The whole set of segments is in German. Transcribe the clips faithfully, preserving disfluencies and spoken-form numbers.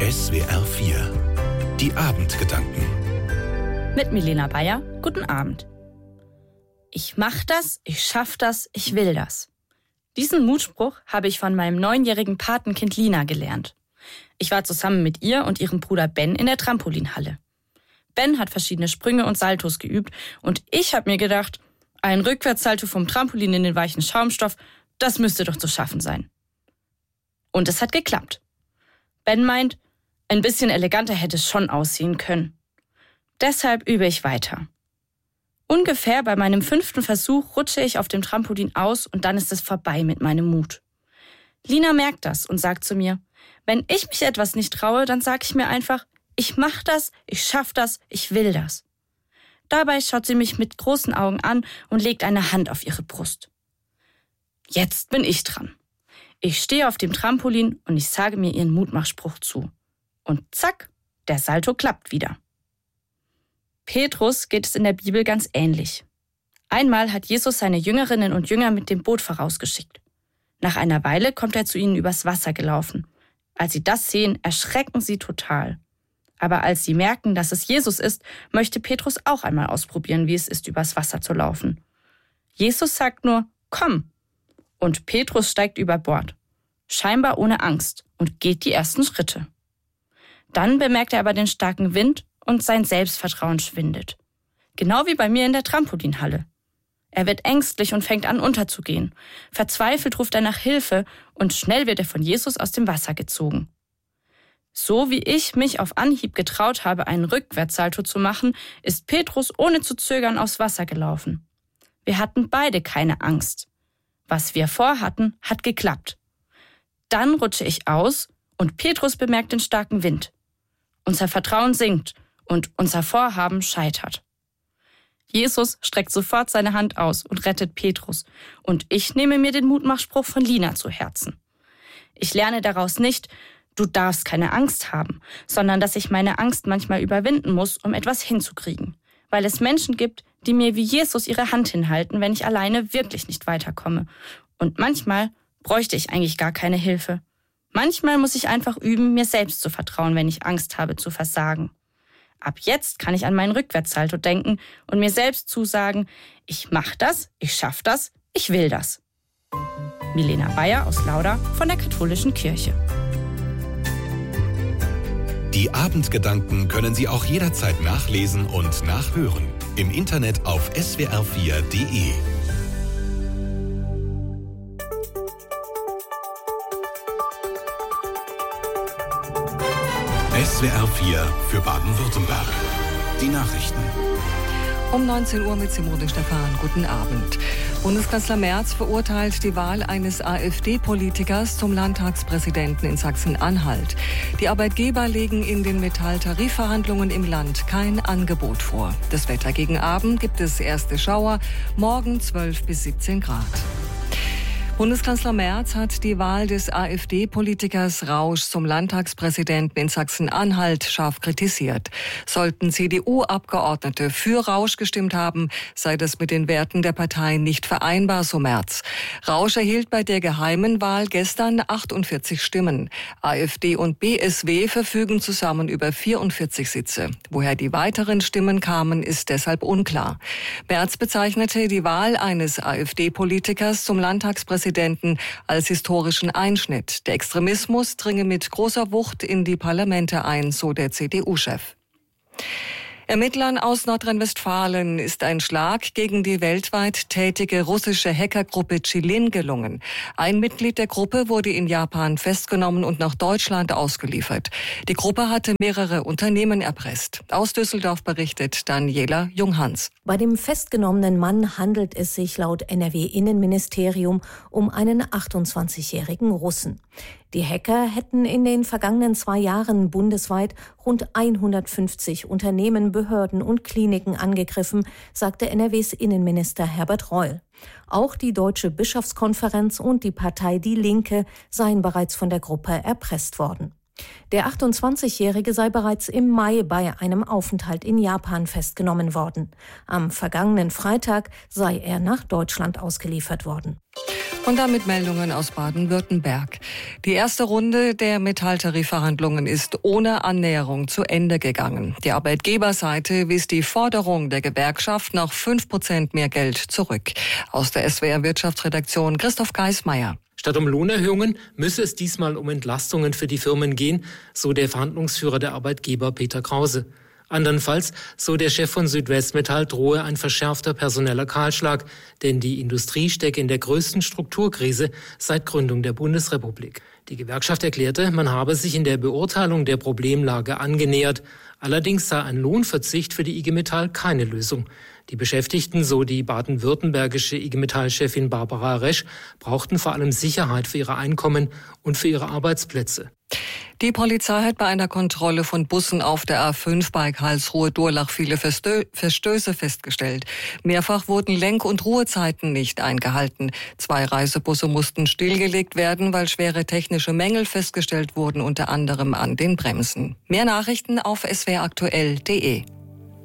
S W R vier. Die Abendgedanken. Mit Milena Bayer. Guten Abend. Ich mach das, ich schaff das, ich will das. Diesen Mutspruch habe ich von meinem neunjährigen Patenkind Lina gelernt. Ich war zusammen mit ihr und ihrem Bruder Ben in der Trampolinhalle. Ben hat verschiedene Sprünge und Saltos geübt und ich habe mir gedacht, ein Rückwärtssalto vom Trampolin in den weichen Schaumstoff, das müsste doch zu schaffen sein. Und es hat geklappt. Ben meint, ein bisschen eleganter hätte es schon aussehen können. Deshalb übe ich weiter. Ungefähr bei meinem fünften Versuch rutsche ich auf dem Trampolin aus und dann ist es vorbei mit meinem Mut. Lina merkt das und sagt zu mir, wenn ich mich etwas nicht traue, dann sage ich mir einfach, ich mach das, ich schaff das, ich will das. Dabei schaut sie mich mit großen Augen an und legt eine Hand auf ihre Brust. Jetzt bin ich dran. Ich stehe auf dem Trampolin und ich sage mir ihren Mutmachspruch zu. Und zack, der Salto klappt wieder. Petrus geht es in der Bibel ganz ähnlich. Einmal hat Jesus seine Jüngerinnen und Jünger mit dem Boot vorausgeschickt. Nach einer Weile kommt er zu ihnen übers Wasser gelaufen. Als sie das sehen, erschrecken sie total. Aber als sie merken, dass es Jesus ist, möchte Petrus auch einmal ausprobieren, wie es ist, übers Wasser zu laufen. Jesus sagt nur, komm. Und Petrus steigt über Bord. Scheinbar ohne Angst und geht die ersten Schritte. Dann bemerkt er aber den starken Wind und sein Selbstvertrauen schwindet. Genau wie bei mir in der Trampolinhalle. Er wird ängstlich und fängt an unterzugehen. Verzweifelt ruft er nach Hilfe und schnell wird er von Jesus aus dem Wasser gezogen. So wie ich mich auf Anhieb getraut habe, einen Rückwärtssalto zu machen, ist Petrus ohne zu zögern aufs Wasser gelaufen. Wir hatten beide keine Angst. Was wir vorhatten, hat geklappt. Dann rutsche ich aus und Petrus bemerkt den starken Wind. Unser Vertrauen sinkt und unser Vorhaben scheitert. Jesus streckt sofort seine Hand aus und rettet Petrus und ich nehme mir den Mutmachspruch von Lina zu Herzen. Ich lerne daraus nicht, du darfst keine Angst haben, sondern dass ich meine Angst manchmal überwinden muss, um etwas hinzukriegen. Weil es Menschen gibt, die mir wie Jesus ihre Hand hinhalten, wenn ich alleine wirklich nicht weiterkomme. Und manchmal bräuchte ich eigentlich gar keine Hilfe. Manchmal muss ich einfach üben, mir selbst zu vertrauen, wenn ich Angst habe zu versagen. Ab jetzt kann ich an meinen Rückwärtssalto denken und mir selbst zusagen, ich mach das, ich schaff das, ich will das. Milena Bayer aus Lauda von der Katholischen Kirche. Die Abendgedanken können Sie auch jederzeit nachlesen und nachhören. Im Internet auf S W R vier Punkt de. S W R vier für Baden-Württemberg. Die Nachrichten. Um neunzehn Uhr mit Simone Stephan. Guten Abend. Bundeskanzler Merz verurteilt die Wahl eines AfD-Politikers zum Landtagspräsidenten in Sachsen-Anhalt. Die Arbeitgeber legen in den Metall-Tarifverhandlungen im Land kein Angebot vor. Das Wetter gegen Abend gibt es erste Schauer, morgen zwölf bis siebzehn Grad. Bundeskanzler Merz hat die Wahl des AfD-Politikers Rausch zum Landtagspräsidenten in Sachsen-Anhalt scharf kritisiert. Sollten C D U-Abgeordnete für Rausch gestimmt haben, sei das mit den Werten der Partei nicht vereinbar, so Merz. Rausch erhielt bei der geheimen Wahl gestern achtundvierzig Stimmen. AfD und B S W verfügen zusammen über vierundvierzig Sitze. Woher die weiteren Stimmen kamen, ist deshalb unklar. Merz bezeichnete die Wahl eines AfD-Politikers zum Landtagspräsidenten als historischen Einschnitt. Der Extremismus dringe mit großer Wucht in die Parlamente ein, so der C D U-Chef. Ermittlern aus Nordrhein-Westfalen ist ein Schlag gegen die weltweit tätige russische Hackergruppe Chilin gelungen. Ein Mitglied der Gruppe wurde in Japan festgenommen und nach Deutschland ausgeliefert. Die Gruppe hatte mehrere Unternehmen erpresst. Aus Düsseldorf berichtet Daniela Junghans. Bei dem festgenommenen Mann handelt es sich laut N R W-Innenministerium um einen achtundzwanzigjährigen Russen. Die Hacker hätten in den vergangenen zwei Jahren bundesweit rund hundertfünfzig Unternehmen, Behörden und Kliniken angegriffen, sagte N R Ws Innenminister Herbert Reul. Auch die Deutsche Bischofskonferenz und die Partei Die Linke seien bereits von der Gruppe erpresst worden. Der achtundzwanzigjährige sei bereits im Mai bei einem Aufenthalt in Japan festgenommen worden. Am vergangenen Freitag sei er nach Deutschland ausgeliefert worden. Und damit Meldungen aus Baden-Württemberg. Die erste Runde der Metalltarifverhandlungen ist ohne Annäherung zu Ende gegangen. Die Arbeitgeberseite wies die Forderung der Gewerkschaft nach fünf Prozent mehr Geld zurück. Aus der S W R-Wirtschaftsredaktion Christoph Geismeier. Statt um Lohnerhöhungen müsse es diesmal um Entlastungen für die Firmen gehen, so der Verhandlungsführer der Arbeitgeber Peter Krause. Andernfalls, so der Chef von Südwestmetall, drohe ein verschärfter personeller Kahlschlag, denn die Industrie stecke in der größten Strukturkrise seit Gründung der Bundesrepublik. Die Gewerkschaft erklärte, man habe sich in der Beurteilung der Problemlage angenähert. Allerdings sei ein Lohnverzicht für die I G Metall keine Lösung. Die Beschäftigten, so die baden-württembergische I G Metall-Chefin Barbara Resch, brauchten vor allem Sicherheit für ihre Einkommen und für ihre Arbeitsplätze. Die Polizei hat bei einer Kontrolle von Bussen auf der A fünf bei Karlsruhe-Durlach viele Verstö- Verstöße festgestellt. Mehrfach wurden Lenk- und Ruhezeiten nicht eingehalten. Zwei Reisebusse mussten stillgelegt werden, weil schwere technische Mängel festgestellt wurden, unter anderem an den Bremsen. Mehr Nachrichten auf s w r aktuell punkt d e.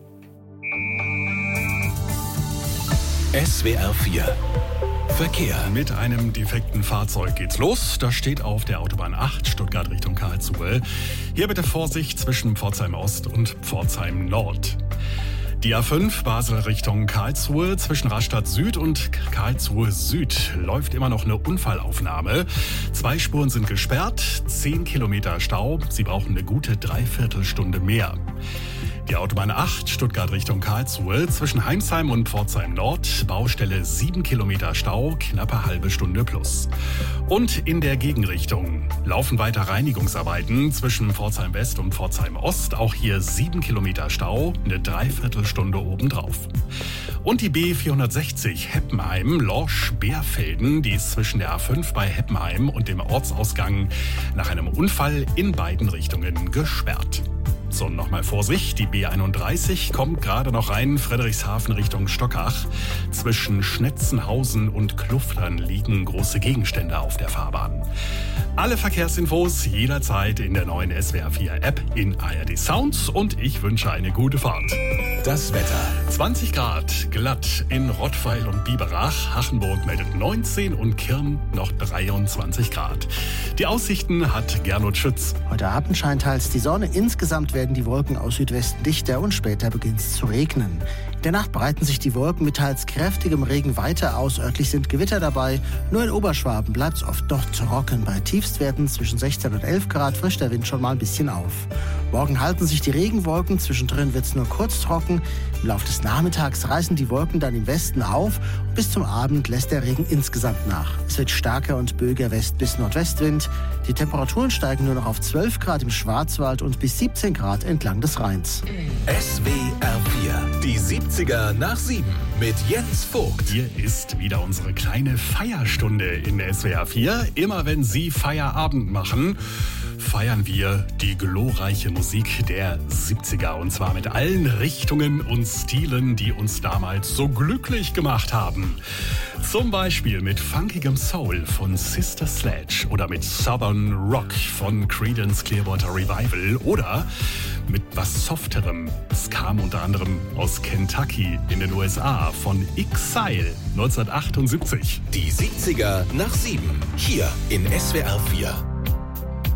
S W R vier Verkehr. Mit einem defekten Fahrzeug geht's los. Das steht auf der Autobahn acht, Stuttgart Richtung Karlsruhe. Hier bitte Vorsicht zwischen Pforzheim Ost und Pforzheim Nord. Die A fünf Basel Richtung Karlsruhe zwischen Rastatt Süd und Karlsruhe Süd läuft immer noch eine Unfallaufnahme. Zwei Spuren sind gesperrt, zehn Kilometer Stau. Sie brauchen eine gute Dreiviertelstunde mehr. Die Autobahn acht, Stuttgart Richtung Karlsruhe, zwischen Heimsheim und Pforzheim Nord, Baustelle sieben Kilometer Stau, knappe halbe Stunde plus. Und in der Gegenrichtung laufen weiter Reinigungsarbeiten zwischen Pforzheim West und Pforzheim Ost, auch hier sieben Kilometer Stau, eine Dreiviertelstunde obendrauf. Und die B vierhundertsechzig Heppenheim, Lorsch-Beerfelden, die ist zwischen der A fünf bei Heppenheim und dem Ortsausgang nach einem Unfall in beiden Richtungen gesperrt. So, nochmal Vorsicht, die B einunddreißig kommt gerade noch rein, Friedrichshafen Richtung Stockach. Zwischen Schnetzenhausen und Kluftern liegen große Gegenstände auf der Fahrbahn. Alle Verkehrsinfos jederzeit in der neuen S W R vier App in A R D Sounds und ich wünsche eine gute Fahrt. Das Wetter. zwanzig Grad, glatt in Rottweil und Biberach. Hachenburg meldet neunzehn und Kirn noch dreiundzwanzig Grad. Die Aussichten hat Gernot Schütz. Heute Abend scheint teils die Sonne. Insgesamt werden die Wolken aus Südwesten dichter und später beginnt es zu regnen. In der Nacht breiten sich die Wolken mit teils kräftigem Regen weiter aus. Örtlich sind Gewitter dabei. Nur in Oberschwaben bleibt es oft noch trocken. Bei Tiefstwerten zwischen sechzehn und elf Grad frischt der Wind schon mal ein bisschen auf. Morgen halten sich die Regenwolken. Zwischendrin wird es nur kurz trocken. Im Laufe des Nachmittags reißen die Wolken dann im Westen auf. Und bis zum Abend lässt der Regen insgesamt nach. Es wird starker und böiger West- bis Nordwestwind. Die Temperaturen steigen nur noch auf zwölf Grad im Schwarzwald und bis siebzehn Grad entlang des Rheins. S W R vier, die siebziger nach sieben mit Jens Vogt. Hier ist wieder unsere kleine Feierstunde in S W R vier. Immer wenn Sie Feierabend machen, feiern wir die glorreiche Musik der siebziger. Und zwar mit allen Richtungen und Stilen, die uns damals so glücklich gemacht haben. Zum Beispiel mit funkigem Soul von Sister Sledge oder mit Southern Rock von Creedence Clearwater Revival oder mit was Softerem. Es kam unter anderem aus Kentucky in den U S A von Exile neunzehnhundertachtundsiebzig. Die siebziger nach sieben, hier in S W R vier.